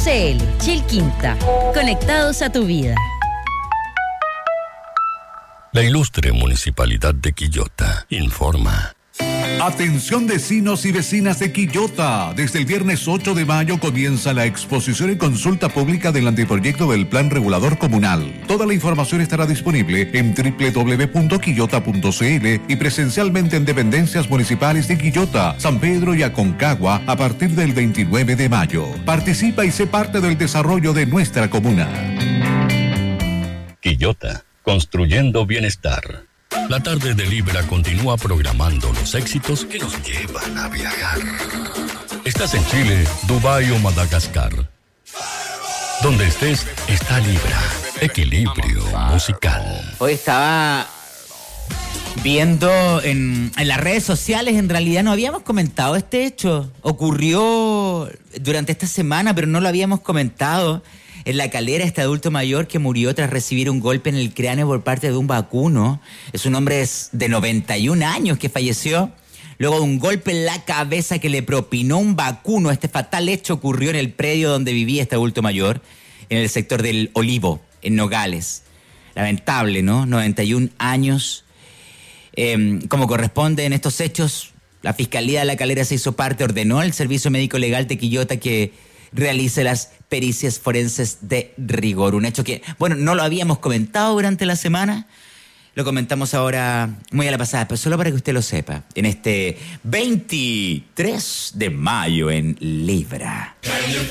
Chilquinta. Conectados a tu vida. La ilustre Municipalidad de Quillota informa. Atención vecinos y vecinas de Quillota. Desde el viernes 8 de mayo comienza la exposición y consulta pública del anteproyecto del Plan Regulador Comunal. Toda la información estará disponible en www.quillota.cl y presencialmente en dependencias municipales de Quillota, San Pedro y Aconcagua a partir del 29 de mayo. Participa y sé parte del desarrollo de nuestra comuna. Quillota, construyendo bienestar. La tarde de Libra continúa programando los éxitos que nos llevan a viajar. Estás en Chile, Dubái o Madagascar. Donde estés, está Libra. Equilibrio musical. Hoy estaba viendo en las redes sociales, en realidad no habíamos comentado este hecho. Ocurrió durante esta semana, pero no lo habíamos comentado. En La Calera, este adulto mayor que murió tras recibir un golpe en el cráneo por parte de un vacuno. Es un hombre de 91 años que falleció luego de un golpe en la cabeza que le propinó un vacuno. Este fatal hecho ocurrió en el predio donde vivía este adulto mayor, en el sector del Olivo, en Nogales. Lamentable, ¿no? 91 años. Como corresponde en estos hechos, la Fiscalía de La Calera se hizo parte, ordenó al Servicio Médico Legal de Quillota que realice las pericias forenses de rigor. Un hecho que, bueno, no lo habíamos comentado durante la semana, lo comentamos ahora muy a la pasada, pero solo para que usted lo sepa, en este 23 de mayo en Libra.